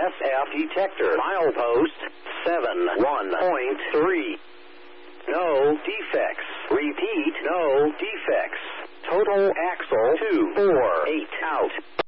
SF detector. Milepost 71.3. No defects. Repeat, no defects. Total axle 248 out.